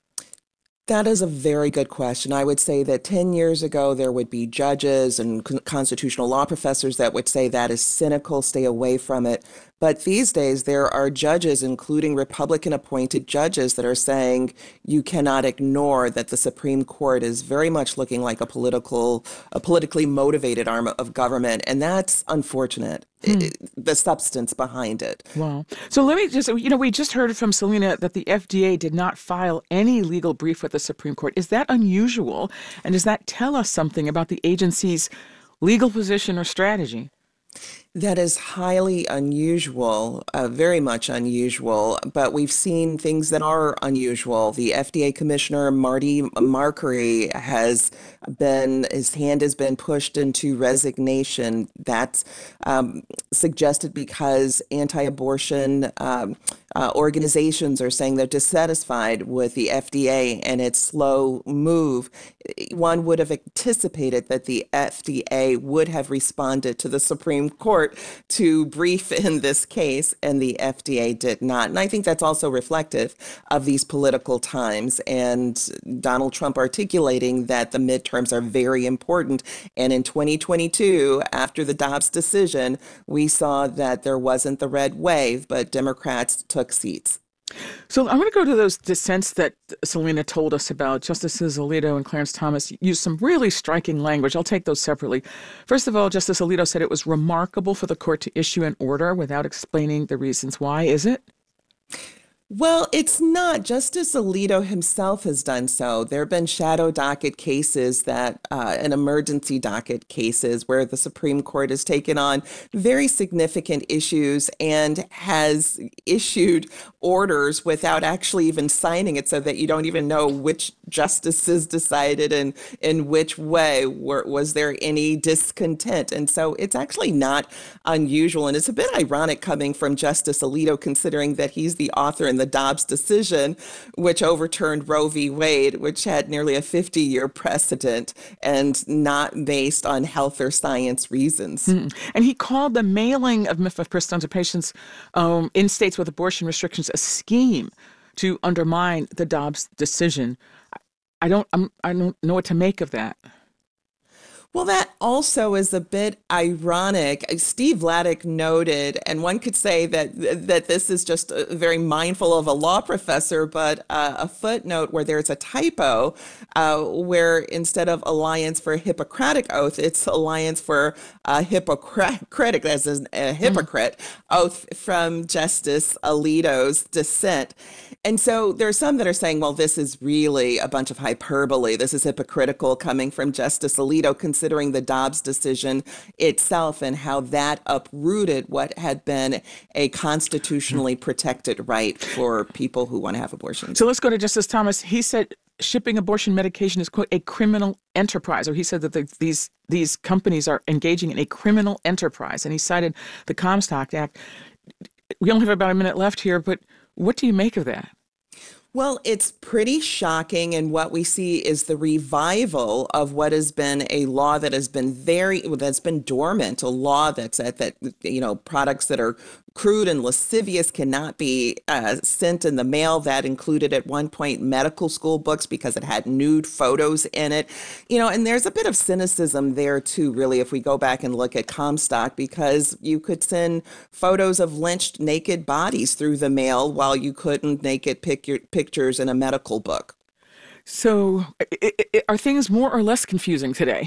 U: That is a very good question. I would say that 10 years ago, there would be judges and constitutional law professors that would say that is cynical, stay away from it. But these days, there are judges, including Republican-appointed judges, that are saying you cannot ignore that the Supreme Court is very much looking like a politically motivated arm of government. And that's unfortunate, the substance behind it.
H: Wow. So let me just, we just heard from Selena that the FDA did not file any legal brief with the Supreme Court. Is that unusual? And does that tell us something about the agency's legal position or strategy?
U: That is highly unusual, very much unusual, but we've seen things that are unusual. The FDA Commissioner, Marty Makary, his hand has been pushed into resignation. That's suggested because anti-abortion organizations are saying they're dissatisfied with the FDA and its slow move. One would have anticipated that the FDA would have responded to the Supreme Court to brief in this case, and the FDA did not. And I think that's also reflective of these political times and Donald Trump articulating that the midterms are very important. And in 2022, after the Dobbs decision, we saw that there wasn't the red wave, but Democrats took seats.
H: So I'm going to go to those dissents that Selena told us about. Justices Alito and Clarence Thomas used some really striking language. I'll take those separately. First of all, Justice Alito said it was remarkable for the court to issue an order without explaining the reasons why. Is it?
U: Well, it's not. Justice Alito himself has done so. There have been shadow docket cases and emergency docket cases where the Supreme Court has taken on very significant issues and has issued orders without actually even signing it, so that you don't even know which justices decided and in which way. Was there any discontent? And so it's actually not unusual. And it's a bit ironic coming from Justice Alito, considering that he's the author in the Dobbs decision, which overturned Roe v. Wade, which had nearly a 50-year precedent and not based on health or science reasons.
H: And he called the mailing of mifepristone to patients in states with abortion restrictions a scheme to undermine the Dobbs decision. I don't know what to make of that.
U: Well, that also is a bit ironic. Steve Vladeck noted, and one could say that this is just very mindful of a law professor, but a footnote where there's a typo, where instead of Alliance for a Hippocratic Oath, it's Alliance for a Hippocratic, as in a hypocrite, oath from Justice Alito's dissent. And so there's some that are saying, well, this is really a bunch of hyperbole. This is hypocritical coming from Justice Alito, considering the Dobbs decision itself and how that uprooted what had been a constitutionally protected right for people who want to have abortions.
H: So let's go to Justice Thomas. He said shipping abortion medication is, quote, a criminal enterprise, or he said that these companies are engaging in a criminal enterprise, and he cited the Comstock Act. We only have about a minute left here, but what do you make of that?
U: Well, it's pretty shocking, and what we see is the revival of what has been a law that has been that's been dormant, a law that's that products that are crude and lascivious cannot be sent in the mail. That included at one point medical school books because it had nude photos in it. And there's a bit of cynicism there too, really, if we go back and look at Comstock, because you could send photos of lynched naked bodies through the mail while you couldn't naked pictures in a medical book.
H: So are things more or less confusing today?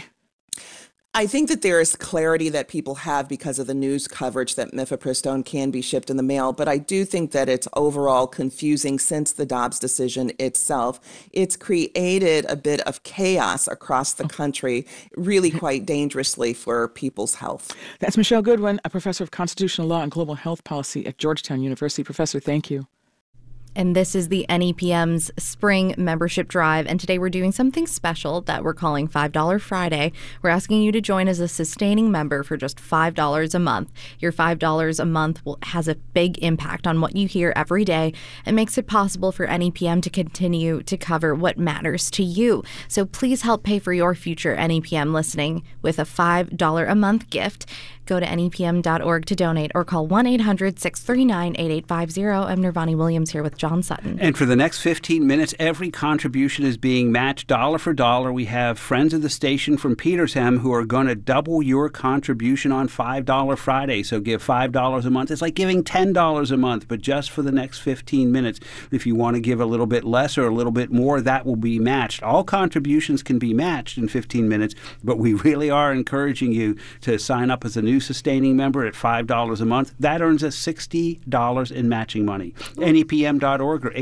U: I think that there is clarity that people have because of the news coverage that mifepristone can be shipped in the mail, but I do think that it's overall confusing since the Dobbs decision itself. It's created a bit of chaos across the country, really quite dangerously for people's health.
H: That's Michelle Goodwin, a professor of constitutional law and global health policy at Georgetown University. Professor, thank you.
E: And this is the NEPM's spring membership drive. And today we're doing something special that we're calling $5 Friday. We're asking you to join as a sustaining member for just $5 a month. Your $5 a month has a big impact on what you hear every day and makes it possible for NEPM to continue to cover what matters to you. So please help pay for your future NEPM listening with a $5 a month gift. Go to NEPM.org to donate or call 1-800-639-8850. I'm Nirvani Williams here with John Sutton.
F: And for the next 15 minutes, every contribution is being matched dollar for dollar. We have friends of the station from Petersham who are going to double your contribution on $5 Friday. So give $5 a month. It's like giving $10 a month, but just for the next 15 minutes. If you want to give a little bit less or a little bit more, that will be matched. All contributions can be matched in 15 minutes, but we really are encouraging you to sign up as a new sustaining member at $5 a month. That earns us $60 in matching money. NEPM.org or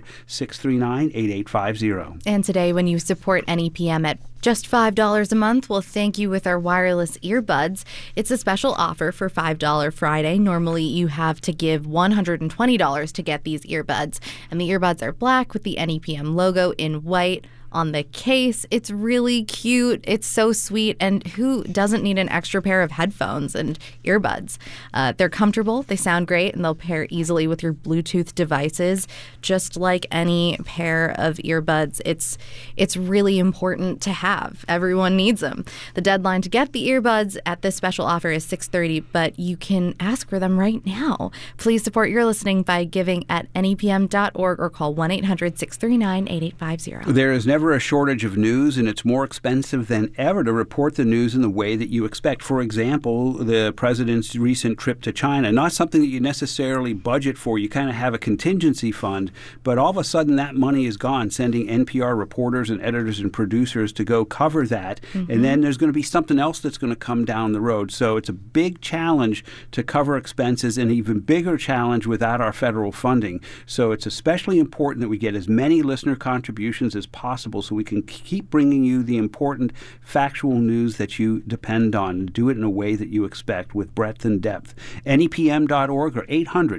F: 800-639-8850.
E: And today, when you support NEPM at just $5 a month, we'll thank you with our wireless earbuds. It's a special offer for $5 Friday. Normally, you have to give $120 to get these earbuds. And the earbuds are black with the NEPM logo in white on the case. It's really cute. It's so sweet. And who doesn't need an extra pair of headphones and earbuds? They're comfortable, they sound great, and they'll pair easily with your Bluetooth devices. Just like any pair of earbuds, it's really important to have. Everyone needs them. The deadline to get the earbuds at this special offer is 6:30, but you can ask for them right now. Please support your listening by giving at NEPM.org or call 1-800-639-8850.
F: There is never a shortage of news, and it's more expensive than ever to report the news in the way that you expect. For example, the president's recent trip to China, not something that you necessarily budget for. You kind of have a contingency fund, but all of a sudden that money is gone, sending NPR reporters and editors and producers to go cover that. Mm-hmm. And then there's going to be something else that's going to come down the road. So it's a big challenge to cover expenses, and an even bigger challenge without our federal funding. So it's especially important that we get as many listener contributions as possible so we can keep bringing you the important factual news that you depend on, and do it in a way that you expect with breadth and depth. NEPM.org or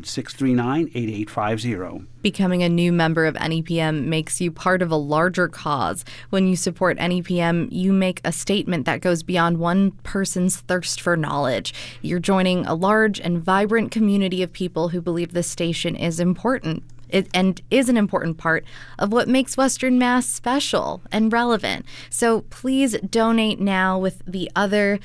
F: 800-639-8850.
E: Becoming a new member of NEPM makes you part of a larger cause. When you support NEPM, you make a statement that goes beyond one person's thirst for knowledge. You're joining a large and vibrant community of people who believe this station is important. And is an important part of what makes Western Mass special and relevant. So please donate now with the other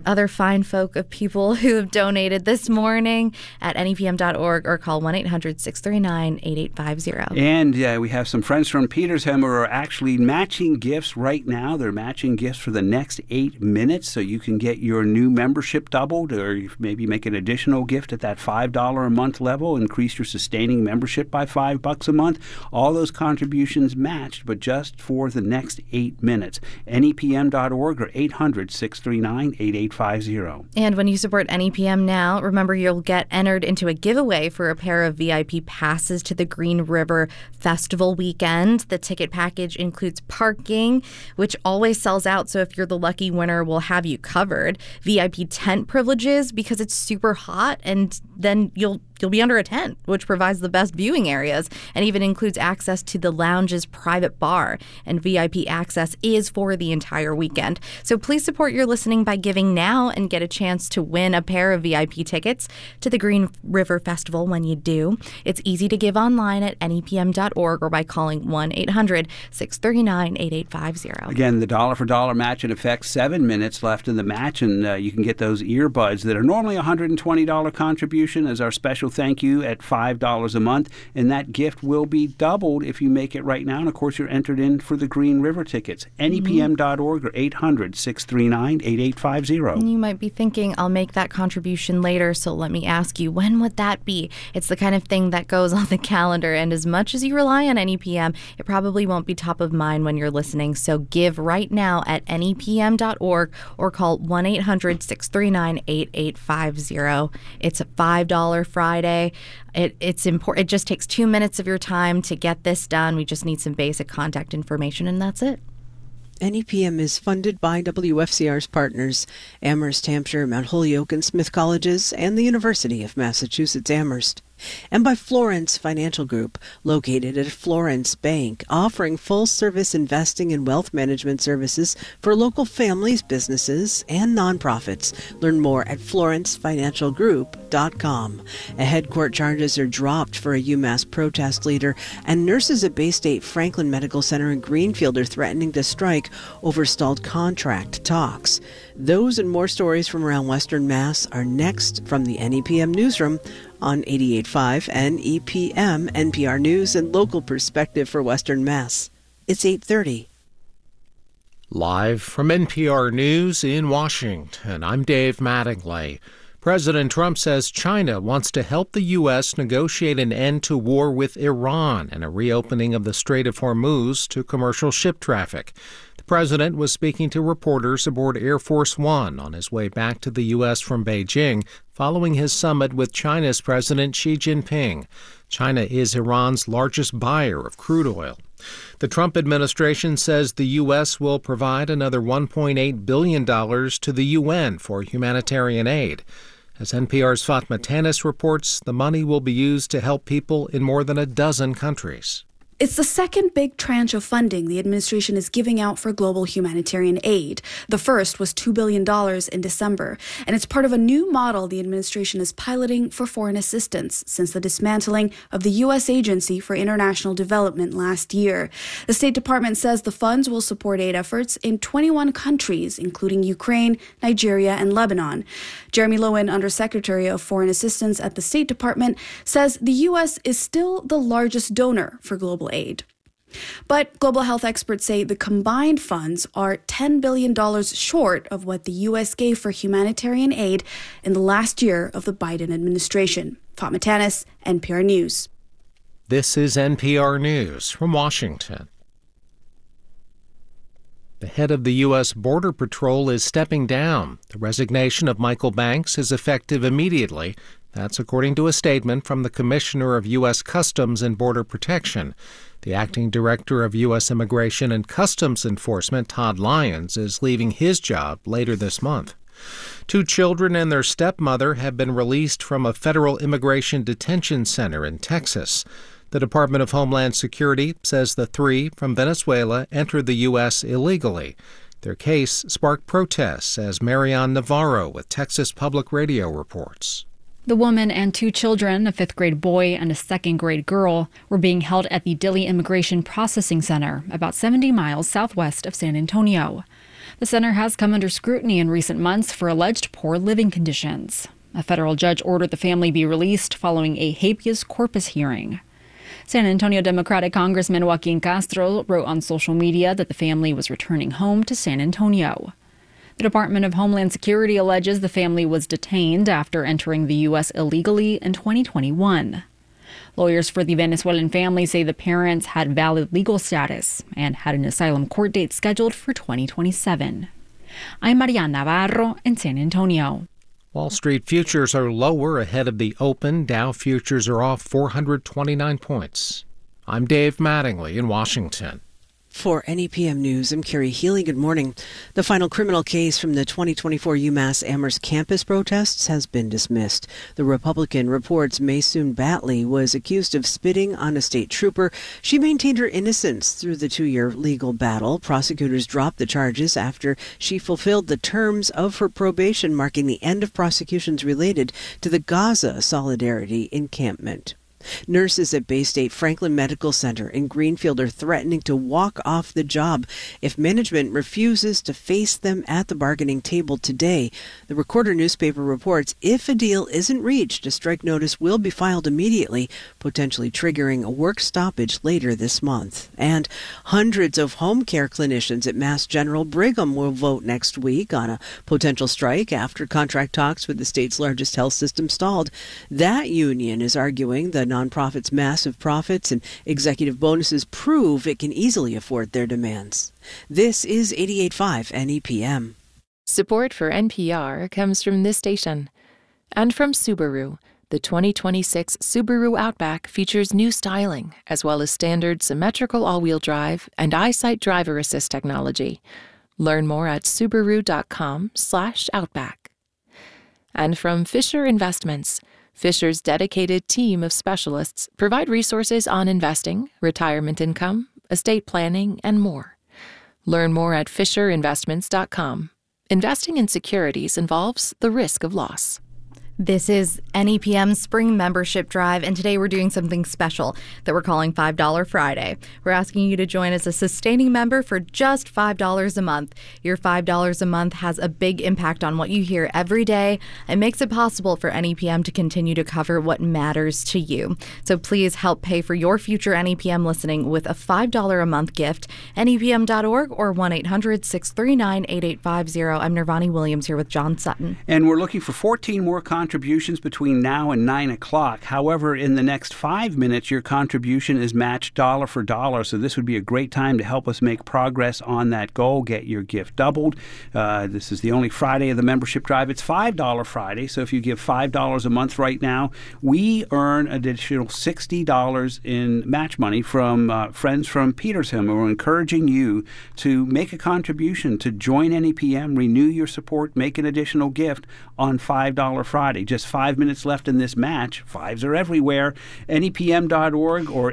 E: other fine folk of people who have donated this morning at nepm.org or call 1-800-639-8850.
F: And we have some friends from Petersham who are actually matching gifts right now. They're matching gifts for the next 8 minutes, so you can get your new membership doubled, or maybe make an additional gift at that $5 a month level, increase your sustaining membership by $5 a month. All those contributions matched, but just for the next 8 minutes. NEPM.org or 800-639-8850.
E: And when you support NEPM now, remember you'll get entered into a giveaway for a pair of VIP passes to the Green River Festival weekend. The ticket package includes parking, which always sells out, so if you're the lucky winner, we'll have you covered. VIP tent privileges because it's super hot, and then you'll be under a tent, which provides the best viewing areas and even includes access to the lounge's private bar. And VIP access is for the entire weekend. So please support your listening by giving now and get a chance to win a pair of VIP tickets to the Green River Festival when you do. It's easy to give online at nepm.org or by calling 1-800-639-8850.
F: Again, the dollar for dollar match in effect, 7 minutes left in the match, and you can get those earbuds that are normally a $120 contribution as our special thank you at $5 a month, and that gift will be doubled if you make it right now. And of course, you're entered in for the Green River tickets. NEPM.org or 800-639-8850.
E: And you might be thinking, I'll make that contribution later, so let me ask you, when would that be? It's the kind of thing that goes on the calendar, and as much as you rely on NEPM, it probably won't be top of mind when you're listening. So give right now at NEPM.org or call 1-800-639-8850. It's a $5 Friday. It's important. It just takes 2 minutes of your time to get this done. We just need some basic contact information, and that's it.
M: NEPM is funded by WFCR's partners, Amherst, Hampshire, Mount Holyoke, and Smith Colleges, and the University of Massachusetts Amherst. And by Florence Financial Group, located at Florence Bank, offering full-service investing and wealth management services for local families, businesses, and nonprofits. Learn more at florencefinancialgroup.com. Head court charges are dropped for a UMass protest leader, and nurses at Bay State Franklin Medical Center in Greenfield are threatening to strike over stalled contract talks. Those and more stories from around Western Mass are next from the NEPM Newsroom on 88.5 NEPM, NPR News and local perspective for Western Mass. It's 8:30.
C: Live from NPR News in Washington, I'm Dave Mattingly. President Trump says China wants to help the U.S. negotiate an end to war with Iran and a reopening of the Strait of Hormuz to commercial ship traffic. The president was speaking to reporters aboard Air Force One on his way back to the U.S. from Beijing following his summit with China's President Xi Jinping. China is Iran's largest buyer of crude oil. The Trump administration says the U.S. will provide another $1.8 billion to the UN for humanitarian aid. As NPR's Fatma Tanis reports, the money will be used to help people in more than a dozen countries.
V: It's the second big tranche of funding the administration is giving out for global humanitarian aid. The first was $2 billion in December, and it's part of a new model the administration is piloting for foreign assistance since the dismantling of the U.S. Agency for International Development last year. The State Department says the funds will support aid efforts in 21 countries, including Ukraine, Nigeria, and Lebanon. Jeremy Lowen, Undersecretary of Foreign Assistance at the State Department, says the U.S. is still the largest donor for global aid. But global health experts say the combined funds are $10 billion short of what the U.S. gave for humanitarian aid in the last year of the Biden administration. Fatma Tanis, NPR News.
C: This is NPR News from Washington. The head of the U.S. Border Patrol is stepping down. The resignation of Michael Banks is effective immediately. That's according to a statement from the Commissioner of U.S. Customs and Border Protection. The acting director of U.S. Immigration and Customs Enforcement, Todd Lyons, is leaving his job later this month. 2 children and their stepmother have been released from a federal immigration detention center in Texas. The Department of Homeland Security says the 3 from Venezuela entered the U.S. illegally. Their case sparked protests, as Marianne Navarro with Texas Public Radio reports.
W: The woman and 2 children, a 5th grade boy and a 2nd grade girl, were being held at the Dilley Immigration Processing Center, about 70 miles southwest of San Antonio. The center has come under scrutiny in recent months for alleged poor living conditions. A federal judge ordered the family be released following a habeas corpus hearing. San Antonio Democratic Congressman Joaquin Castro wrote on social media that the family was returning home to San Antonio. The Department of Homeland Security alleges the family was detained after entering the U.S. illegally in 2021. Lawyers for the Venezuelan family say the parents had valid legal status and had an asylum court date scheduled for 2027. I'm Mariana Navarro in San Antonio.
C: Wall Street futures are lower ahead of the open. Dow futures are off 429 points. I'm Dave Mattingly in Washington.
M: For NEPM News, I'm Carrie Healy. Good morning. The final criminal case from the 2024 UMass Amherst campus protests has been dismissed. The Republican reports Maysoon Batley was accused of spitting on a state trooper. She maintained her innocence through the 2-year legal battle. Prosecutors dropped the charges after she fulfilled the terms of her probation, marking the end of prosecutions related to the Gaza Solidarity encampment. Nurses at Bay State Franklin Medical Center in Greenfield are threatening to walk off the job if management refuses to face them at the bargaining table today. The Recorder newspaper reports if a deal isn't reached, a strike notice will be filed immediately, potentially triggering a work stoppage later this month. And hundreds of home care clinicians at Mass General Brigham will vote next week on a potential strike after contract talks with the state's largest health system stalled. That union is arguing the nonprofit's massive profits and executive bonuses prove it can easily afford their demands. This is 88.5 NEPM.
B: Support for NPR comes from this station and from Subaru. The 2026 Subaru Outback features new styling, as well as standard symmetrical all-wheel drive and EyeSight driver assist technology. Learn more at Subaru.com/Outback. And from Fisher Investments. Fisher's dedicated team of specialists provide resources on investing, retirement income, estate planning, and more. Learn more at FisherInvestments.com. Investing in securities involves the risk of loss.
E: This is NEPM's Spring Membership Drive, and today we're doing something special that we're calling $5 Friday. We're asking you to join as a sustaining member for just $5 a month. Your $5 a month has a big impact on what you hear every day and makes it possible for NEPM to continue to cover what matters to you. So please help pay for your future NEPM listening with a $5 a month gift. NEPM.org or 1-800-639-8850. I'm Nirvani Williams here with John Sutton.
F: And we're looking for 14 more contributions between now and 9 o'clock. However, in the next 5 minutes, your contribution is matched dollar for dollar. So this would be a great time to help us make progress on that goal, get your gift doubled. This is the only Friday of the membership drive. It's $5 Friday. So if you give $5 a month right now, we earn an additional $60 in match money from friends from Petersham. We're encouraging you to make a contribution, to join NEPM, renew your support, make an additional gift on $5 Friday. Just 5 minutes left in this match. Fives are everywhere. NEPM.org or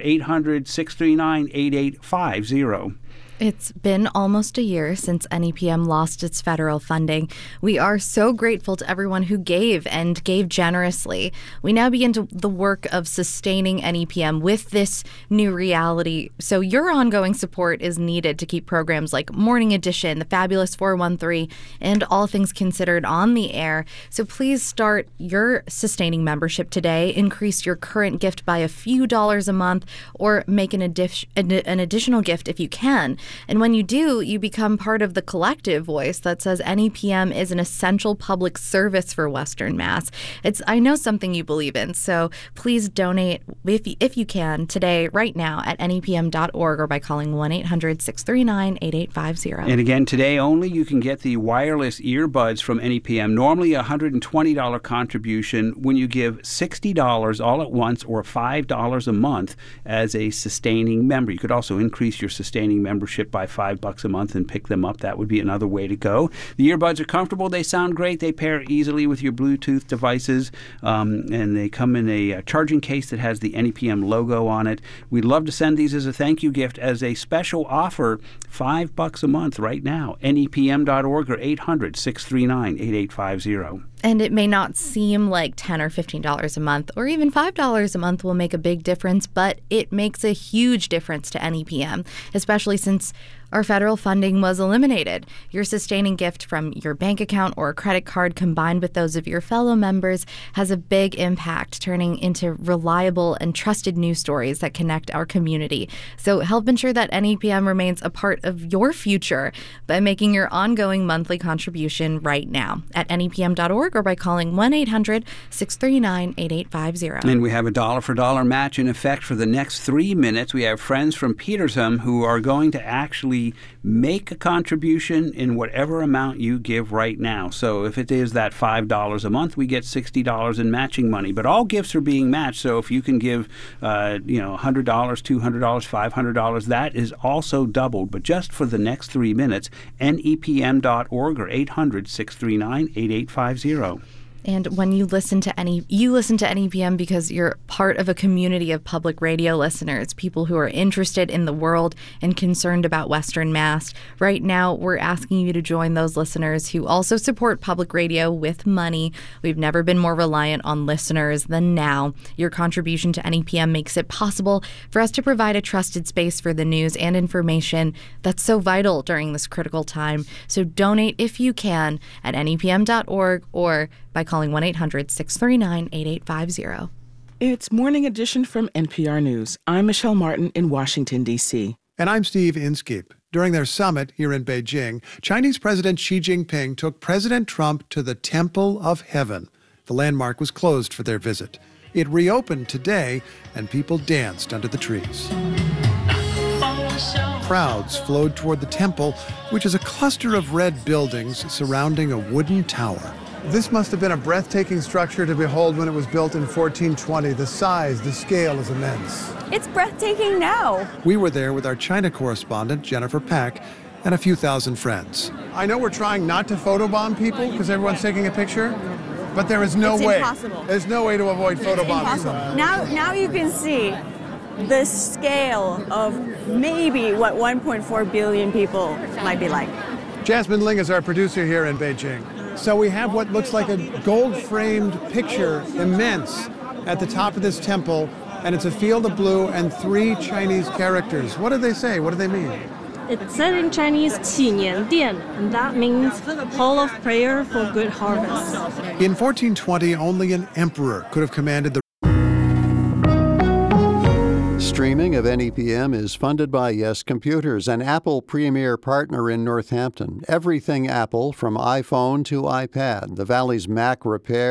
F: 800-639-8850.
E: It's been almost a year since NEPM lost its federal funding. We are so grateful to everyone who gave and gave generously. We now begin the work of sustaining NEPM with this new reality. So your ongoing support is needed to keep programs like Morning Edition, The Fabulous 413, and All Things Considered on the air. So please start your sustaining membership today. Increase your current gift by a few dollars a month or make an additional gift if you can. And when you do, you become part of the collective voice that says NEPM is an essential public service for Western Mass. It's, I know, something you believe in, so please donate if you can today, right now, at NEPM.org or by calling 1-800-639-8850.
F: And again, today only, you can get the wireless earbuds from NEPM. Normally a $120 contribution when you give $60 all at once or $5 a month as a sustaining member. You could also increase your sustaining membership by $5 a month and pick them up. That would be another way to go. The earbuds are comfortable. They sound great. They pair easily with your Bluetooth devices, and they come in a charging case that has the NEPM logo on it. We'd love to send these as a thank you gift as a special offer, $5 a month right now. NEPM.org or 800-639-8850.
E: And it may not seem like $10 or $15 a month or even $5 a month will make a big difference, but it makes a huge difference to NEPM, especially since Our federal funding was eliminated. Your sustaining gift from your bank account or credit card combined with those of your fellow members has a big impact, turning into reliable and trusted news stories that connect our community. So help ensure that NEPM remains a part of your future by making your ongoing monthly contribution right now at NEPM.org or by calling 1-800-639-8850.
F: And we have a dollar-for-dollar match in effect for the next 3 minutes. We have friends from Petersham who are going to actually make a contribution in whatever amount you give right now. So if it is that $5 a month, we get $60 in matching money. But all gifts are being matched. So if you can give, $100, $200, $500, that is also doubled. But just for the next 3 minutes, NEPM.org or 800-639-8850.
E: And when you listen to NEPM because you're part of a community of public radio listeners, people who are interested in the world and concerned about Western Mass. Right now, we're asking you to join those listeners who also support public radio with money. We've never been more reliant on listeners than now. Your contribution to NEPM makes it possible for us to provide a trusted space for the news and information that's so vital during this critical time. So donate if you can at NEPM.org or by calling 1-800-639-8850.
H: It's Morning Edition from NPR News. I'm Michelle Martin in Washington, D.C.
G: And I'm Steve Inskeep. During their summit here in Beijing, Chinese President Xi Jinping took President Trump to the Temple of Heaven. The landmark was closed for their visit. It reopened today, and people danced under the trees. Crowds flowed toward the temple, which is a cluster of red buildings surrounding a wooden tower. This must have been a breathtaking structure to behold when it was built in 1420. The size, the scale is immense.
D: It's breathtaking now.
G: We were there with our China correspondent, Jennifer Pack, and a few thousand friends. I know we're trying not to photobomb people because everyone's taking a picture, but there is no way.
D: Impossible.
G: There's no way to avoid photobombing.
D: Now you can see the scale of maybe what 1.4 billion people might be like.
G: Jasmine Ling is our producer here in Beijing. So we have what looks like a gold-framed picture, immense, at the top of this temple, and it's a field of blue and 3 Chinese characters. What do they say? What do they mean?
J: It said in Chinese, 祈年殿, and that means Hall of Prayer for Good Harvest.
G: In 1420, only an emperor could have commanded the
K: Streaming of NEPM is funded by Yes Computers, an Apple premier partner in Northampton. Everything Apple, from iPhone to iPad. The Valley's Mac repair